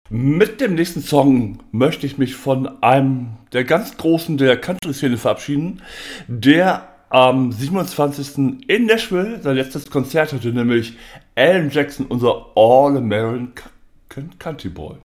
Mit dem nächsten Song möchte ich mich von einem der ganz Großen der Country-Szene verabschieden, der am 27. in Nashville sein letztes Konzert hatte, nämlich Alan Jackson, unser All-American Country Boy.